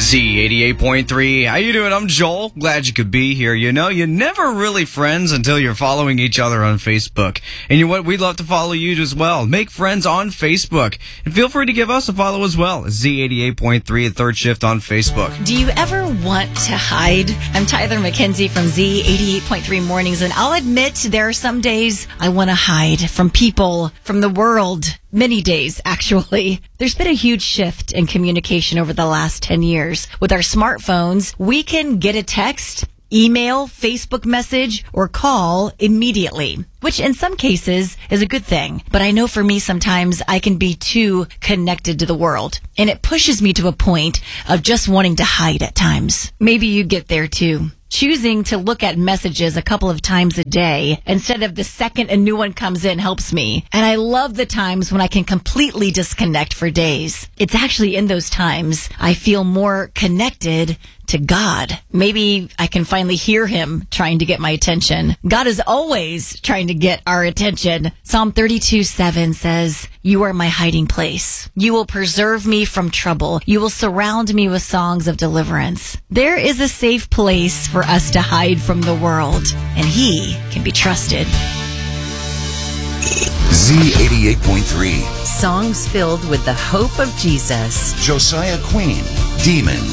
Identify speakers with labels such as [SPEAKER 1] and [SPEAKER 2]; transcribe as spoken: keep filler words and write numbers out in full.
[SPEAKER 1] Z eighty-eight point three. How you doing? I'm Joel. Glad you could be here. You know, you're never really friends until you're following each other on Facebook. And you know what? We'd love to follow you as well. Make friends on Facebook. And feel free to give us a follow as well. Z eighty-eight point three at Third Shift on Facebook.
[SPEAKER 2] Do you ever want to hide? I'm Tyler McKenzie from Z eighty-eight point three Mornings, and I'll admit there are some days I want to hide from people, from the world. Many days, actually. There's been a huge shift in communication over the last ten years. With our smartphones, we can get a text, email, Facebook message, or call immediately, which in some cases is a good thing. But I know for me, sometimes I can be too connected to the world, and it pushes me to a point of just wanting to hide at times. Maybe you get there too. Choosing to look at messages a couple of times a day instead of the second a new one comes in helps me. And I love the times when I can completely disconnect for days. It's actually in those times I feel more connected to God. Maybe I can finally hear him trying to get my attention. God is always trying to get our attention. Psalm thirty-two seven says, "You are my hiding place. You will preserve me from trouble. You will surround me with songs of deliverance." There is a safe place for us to hide from the world, and he can be trusted.
[SPEAKER 3] Z eighty-eight point three.
[SPEAKER 4] Songs filled with the hope of Jesus.
[SPEAKER 3] Josiah Queen, Demon.